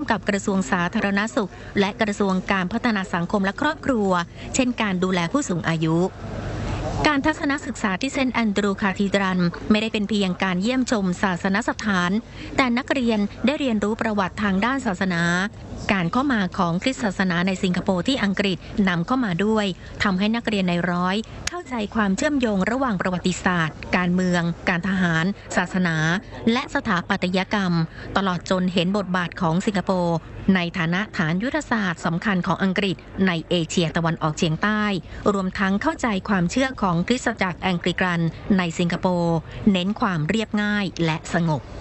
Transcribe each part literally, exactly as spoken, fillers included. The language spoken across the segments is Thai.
กับกระทรวงสาธารณสุขและกระทรวงการพัฒนาสังคมและครอบครัวเช่นการดูแลผู้สูงอายุการทัศนศึกษาที่เซนต์แอนดรูว์คาธีดรัลไม่ได้เป็นเพียงการเยี่ยมชมศาสนสถานแต่นักเรียนได้เรียนรู้ประวัติทางด้านศาสนาการเข้ามาของคริสตศาสนาในสิงคโปร์ที่อังกฤษนำเข้ามาด้วยทำให้นักเรียนในร้อยเข้าใจความเชื่อมโยงระหว่างประวัติศาสตร์การเมืองการทหารศาสนาและสถาปัตยกรรมตลอดจนเห็นบทบาทของสิงคโปร์ในฐานะฐานยุทธศาสตร์สำคัญของอังกฤษในเอเชียตะวันออกเฉียงใต้รวมทั้งเข้าใจความเชื่อของคริสตจักรแองกลิกันในสิงคโปร์เน้นความเรียบง่ายและสงบ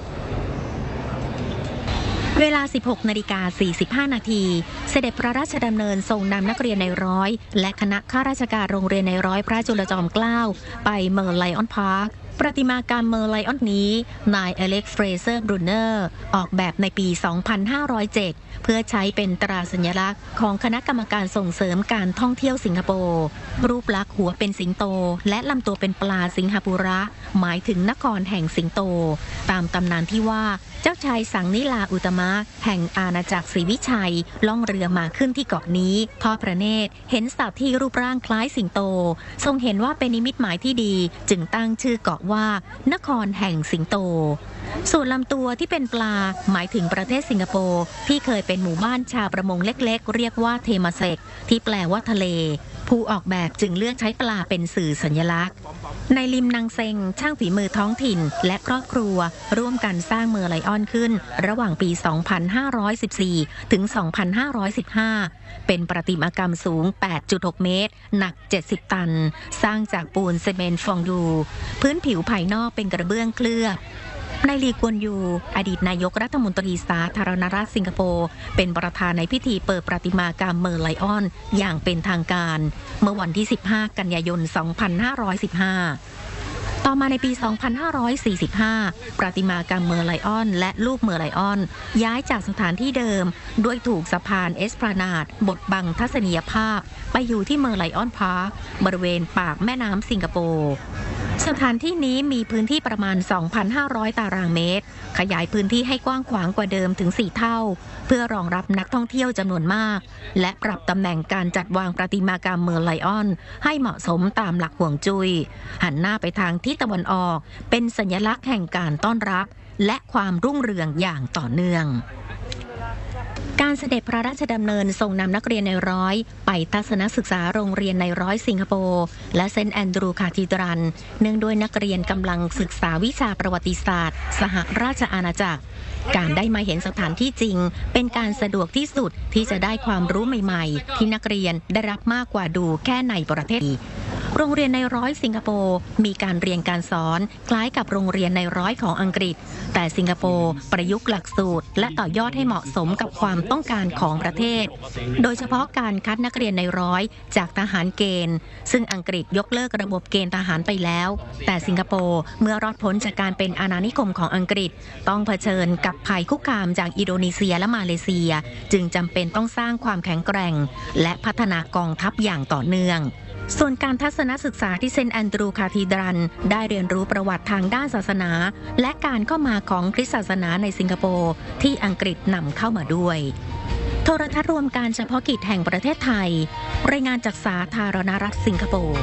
เวลา สิบหกนาฬิกาสี่สิบห้า นาทีเสด็จพระราชดำเนินทรงนำนักเรียนในร้อยและคณะข้าราชการโรงเรียนในร้อยพระจุลจอมเกล้าไปเมอร์ไลออนพาร์คประติมากรรมเมอร์ไลออนนี้นายอเล็กซ์เฟรเซอร์บรูเนอร์ออกแบบในปี สองพันห้าร้อยเจ็ด เพื่อใช้เป็นตราสัญลักษณ์ของคณะกรรมการส่งเสริมการท่องเที่ยวสิงคโปร์รูปลักษณ์หัวเป็นสิงโตและลำตัวเป็นปลาสิงหปุระหมายถึงนครแห่งสิงโตตามตำนานที่ว่าเจ้าชายสังนิลาอุตมะแห่งอาณาจักรศรีวิชัยล่องเรือมาขึ้นที่เกาะนี้ทอดพระเนตรเห็นสัตว์ที่รูปร่างคล้ายสิงโตทรงเห็นว่าเป็นนิมิตหมายที่ดีจึงตั้งชื่อเกาะว่านครแห่งสิงโตส่วนลำตัวที่เป็นปลาหมายถึงประเทศสิงคโปร์ที่เคยเป็นหมู่บ้านชาวประมงเล็กๆเรียกว่าเทมาเซกที่แปลว่าทะเลผู้ออกแบบจึงเลือกใช้ปลาเป็นสื่อสัญลักษณ์ในลิมนังเซงช่างฝีมือท้องถิ่นและครอบครัวร่วมกันสร้างเมอร์ไลออนขึ้นระหว่างปี สองพันห้าร้อยสิบสี่ ถึง สองพันห้าร้อยสิบห้า เป็นประติมากรรมสูง แปดจุดหก เมตรหนัก เจ็ดสิบ ตันสร้างจากปูนซีเมนต์ฟองดูพื้นผิวภายนอกเป็นกระเบื้องเคลือบนายลีกวนยูอดีตนายกรัฐมนตรีสาธารณรัฐสิงคโปร์เป็นประธานในพิธีเปิดประติมากรรมเมอร์ไลออนอย่างเป็นทางการเมื่อวันที่สิบห้ากันยายนสองพันห้าร้อยสิบห้าต่อมาในปี สองพันห้าร้อยสี่สิบห้า ประติมากรรมเมอร์ไลออนและรูปเมอร์ไลออนย้ายจากสถานที่เดิมด้วยถูกสะพานเอสพลานาดบดบังทัศนียภาพไปอยู่ที่เมอร์ไลออนพาร์คบริเวณปากแม่น้ำสิงคโปร์สถานที่นี้มีพื้นที่ประมาณ สองพันห้าร้อย ตารางเมตรขยายพื้นที่ให้กว้างขวางกว่าเดิมถึงสี่เท่าเพื่อรองรับนักท่องเที่ยวจำนวนมากและปรับตำแหน่งการจัดวางประติมากรรมเมอร์ไลออนให้เหมาะสมตามหลักห่วงจุ้ยหันหน้าไปทางทิศตะวันออกเป็นสัญลักษณ์แห่งการต้อนรับและความรุ่งเรืองอย่างต่อเนื่องการเสด็จพระราชดำเนินทรงนำนักเรียนในร้อยไปทัศนศึกษาโรงเรียนในร้อยสิงคโปร์และเซนต์แอนดรูว์คาธีดรัลเนื่องด้วยนักเรียนกำลังศึกษาวิชาประวัติศาสตร์สหราชอาณาจักรการได้มาเห็นสถานที่จริงเป็นการสะดวกที่สุดที่จะได้ความรู้ใหม่ๆที่นักเรียนได้รับมากกว่าดูแค่ในประเทศโรงเรียนในร้อยสิงคโปร์มีการเรียนการสอนคล้ายกับโรงเรียนในร้อยของอังกฤษแต่สิงคโปร์ประยุกต์หลักสูตรและต่อยอดให้เหมาะสมกับความต้องการของประเทศโดยเฉพาะการคัดนักเรียนในร้อยจากทหารเกณฑ์ซึ่งอังกฤษยกเลิกระบบเกณฑ์ทหารไปแล้วแต่สิงคโปร์เมื่อรอดพ้นจากการเป็นอาณานิคมของอังกฤษต้องเผชิญกับภัยคุกคามจากอินโดนีเซียและมาเลเซียจึงจำเป็นต้องสร้างความแข็งแกร่งและพัฒนากองทัพอย่างต่อเนื่องส่วนการทัศนศึกษาที่เซนต์แอนดรูว์คาธีดรัลได้เรียนรู้ประวัติทางด้านศาสนาและการเข้ามาของคริสตศาสนาในสิงคโปร์ที่อังกฤษนำเข้ามาด้วยโทรทัศน์รวมการเฉพาะกิจแห่งประเทศไทยรายงานจากสาธารณรัฐสิงคโปร์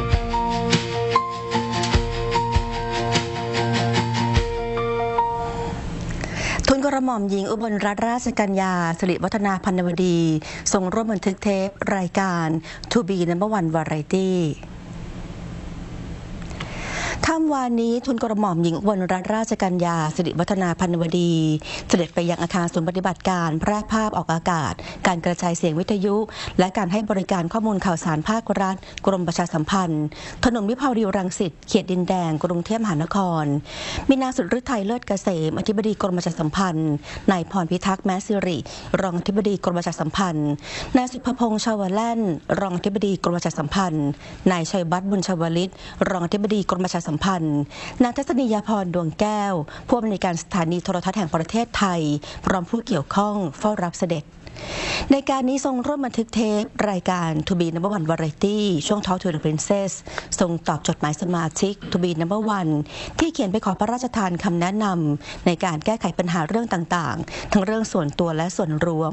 ทุนกระหม่อมหญิงอุบลรัตนราชกัญญาสิริวัฒนาพันวดีทรงร่วมบันทึกเทปรายการ To Be Number One Variety ค่ำวานนี้ทุนกระหม่อมหญิงอุบลรัตนราชกัญญาสิริวัฒนาพันวดีเสด็จไปยังอาคารศูนย์ปฏิบัติการแพร่ภาพออกอากาศการกระจายเสียงวิทยุและการให้บริการข้อมูลข่าวสารภาครัฐกรมประชาสัมพันธ์ถนนวิภาวดีรังสิตเขตดินแดงกรุงเทพมหานครมีนางสุดฤทัยเลิศเกษมอธิบดีกรมประชาสัมพันธ์นายพรพิทักษ์แม้สิริรองอธิบดีกรมประชาสัมพันธ์นายสุภพงษ์ชาวแล่นรองอธิบดีกรมประชาสัมพันธ์นายชัยวัฒน์บุญชวลิตรองอธิบดีกรมประชาสัมพันธ์นางทัศนียาพรดวงแก้วผู้อำนวยการสถานีโทรทัศน์แห่งประเทศไทยพร้อมผู้เกี่ยวข้องเฝ้ารับเสด็จในการนี้ทรงร่วมบันทึกเทปรายการ To Be Number One Variety ช่วง Talk to the Princess ทรงตอบจดหมายสมาชิก To Be Number One ที่เขียนไปขอพระราชทานคำแนะนำในการแก้ไขปัญหาเรื่องต่างๆทั้งเรื่องส่วนตัวและส่วนรวม